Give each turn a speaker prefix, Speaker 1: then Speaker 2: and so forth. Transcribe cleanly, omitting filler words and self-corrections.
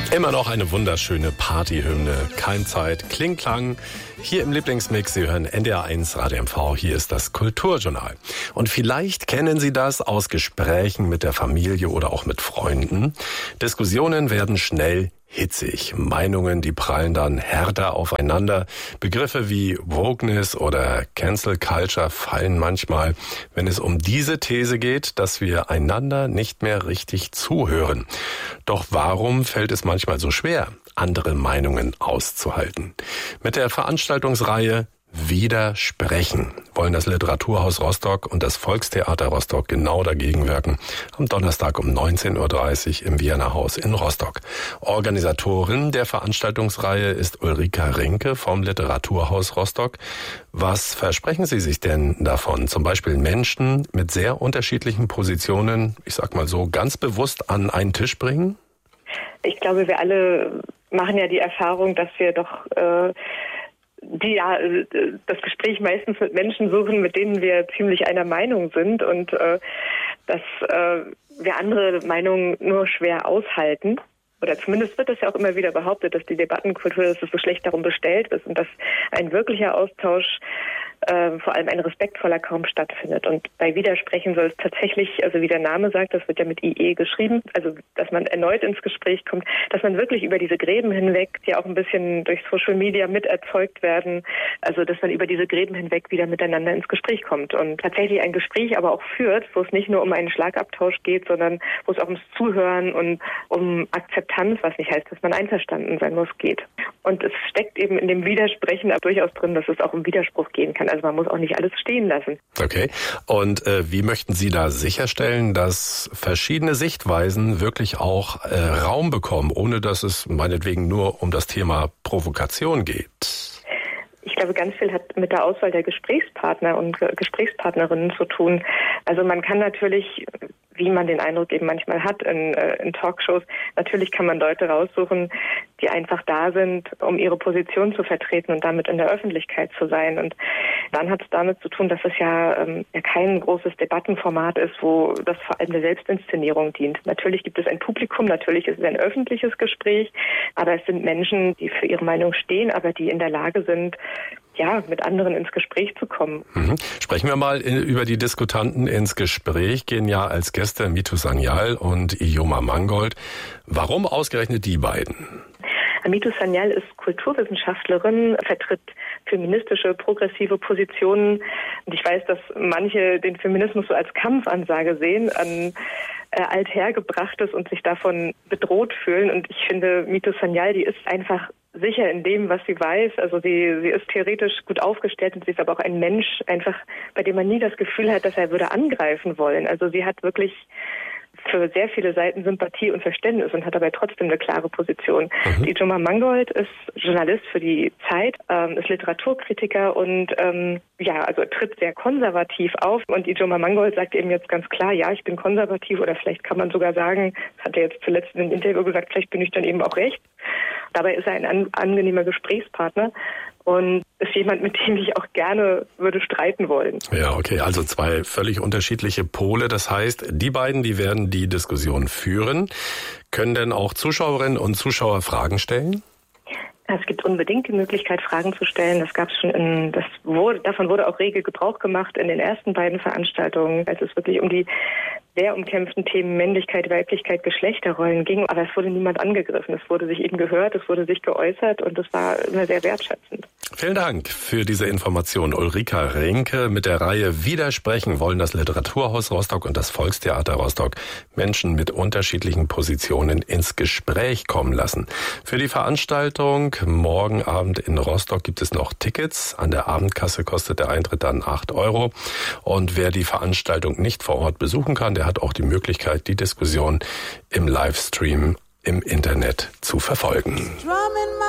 Speaker 1: Immer noch eine wunderschöne Partyhymne. Keimzeit, Kling-Klang. Hier im Lieblingsmix, Sie hören NDR 1 Radio MV. Hier ist das Kulturjournal. Und vielleicht kennen Sie das aus Gesprächen mit der Familie oder auch mit Freunden. Diskussionen werden schnell hitzig. Meinungen, die prallen dann härter aufeinander. Begriffe wie Wokeness oder Cancel Culture fallen manchmal, wenn es um diese These geht, dass wir einander nicht mehr richtig zuhören. Doch warum fällt es manchmal so schwer, andere Meinungen auszuhalten? Mit der Veranstaltungsreihe Widersprechen wollen das Literaturhaus Rostock und das Volkstheater Rostock genau dagegen wirken. Am Donnerstag um 19.30 Uhr im Vienna Haus in Rostock. Organisatorin der Veranstaltungsreihe ist Ulrika Rinke vom Literaturhaus Rostock. Was versprechen Sie sich denn davon? Zum Beispiel Menschen mit sehr unterschiedlichen Positionen, ich sag mal so, ganz bewusst an einen Tisch bringen?
Speaker 2: Ich glaube, wir alle machen ja die Erfahrung, dass wir doch das Gespräch meistens mit Menschen suchen, mit denen wir ziemlich einer Meinung sind und dass wir andere Meinungen nur schwer aushalten. Oder zumindest wird das ja auch immer wieder behauptet, dass die Debattenkultur, dass es so schlecht darum bestellt ist und dass ein wirklicher Austausch, vor allem ein respektvoller, kaum stattfindet. Und bei Widersprechen soll es tatsächlich, also wie der Name sagt, das wird ja mit IE geschrieben, also dass man erneut ins Gespräch kommt, dass man wirklich über diese Gräben hinweg, die auch ein bisschen durch Social Media mit erzeugt werden, also dass man über diese Gräben hinweg wieder miteinander ins Gespräch kommt und tatsächlich ein Gespräch aber auch führt, wo es nicht nur um einen Schlagabtausch geht, sondern wo es auch ums Zuhören und um Akzeptanz, was nicht heißt, dass man einverstanden sein muss, geht. Und es steckt eben in dem Widersprechen aber durchaus drin, dass es auch um Widerspruch gehen kann. Also man muss auch nicht alles stehen lassen.
Speaker 1: Okay. Und wie möchten Sie da sicherstellen, dass verschiedene Sichtweisen wirklich auch Raum bekommen, ohne dass es meinetwegen nur um das Thema Provokation geht?
Speaker 2: Ich glaube, ganz viel hat mit der Auswahl der Gesprächspartner und Gesprächspartnerinnen zu tun. Also man kann natürlich, wie man den Eindruck eben manchmal hat in Talkshows, natürlich kann man Leute raussuchen, die einfach da sind, um ihre Position zu vertreten und damit in der Öffentlichkeit zu sein. Und dann hat es damit zu tun, dass es ja kein großes Debattenformat ist, wo das vor allem der Selbstinszenierung dient. Natürlich gibt es ein Publikum, natürlich ist es ein öffentliches Gespräch, aber es sind Menschen, die für ihre Meinung stehen, aber die in der Lage sind, ja, mit anderen ins Gespräch zu kommen.
Speaker 1: Sprechen wir mal über die Diskutanten ins Gespräch. Gehen ja als Gäste Mitu Sanyal und Ijoma Mangold. Warum ausgerechnet die beiden?
Speaker 2: Mitu Sanyal ist Kulturwissenschaftlerin, vertritt feministische, progressive Positionen. Und ich weiß, dass manche den Feminismus so als Kampfansage sehen, an Althergebrachtes und sich davon bedroht fühlen. Und ich finde, Mitu Sanyal, die ist einfach sicher in dem, was sie weiß. Also sie ist theoretisch gut aufgestellt und sie ist aber auch ein Mensch, einfach bei dem man nie das Gefühl hat, dass er würde angreifen wollen. Also sie hat wirklich für sehr viele Seiten Sympathie und Verständnis und hat dabei trotzdem eine klare Position. Die Ijoma Mangold ist Journalist für die Zeit, ist Literaturkritiker und also tritt sehr konservativ auf. Und Ijoma Mangold sagt eben jetzt ganz klar, ja, ich bin konservativ oder vielleicht kann man sogar sagen, das hat er jetzt zuletzt in einem Interview gesagt, vielleicht bin ich dann eben auch rechts. Dabei ist er ein angenehmer Gesprächspartner und ist jemand, mit dem ich auch gerne würde streiten wollen.
Speaker 1: Ja, okay, also zwei völlig unterschiedliche Pole. Das heißt, die beiden, die werden die Diskussion führen. Können denn auch Zuschauerinnen und Zuschauer Fragen stellen?
Speaker 2: Es gibt unbedingt die Möglichkeit, Fragen zu stellen. Das gab es schon davon wurde auch rege Gebrauch gemacht in den ersten beiden Veranstaltungen, als es wirklich um die sehr umkämpften Themen Männlichkeit, Weiblichkeit, Geschlechterrollen ging. Aber es wurde niemand angegriffen. Es wurde sich eben gehört, es wurde sich geäußert und es war immer sehr wertschätzend.
Speaker 1: Vielen Dank für diese Information. Ulrika Rinke. Mit der Reihe Widersprechen wollen das Literaturhaus Rostock und das Volkstheater Rostock Menschen mit unterschiedlichen Positionen ins Gespräch kommen lassen. Für die Veranstaltung morgen Abend in Rostock gibt es noch Tickets. An der Abendkasse kostet der Eintritt dann 8 €. Und wer die Veranstaltung nicht vor Ort besuchen kann, der hat auch die Möglichkeit, die Diskussion im Livestream im Internet zu verfolgen.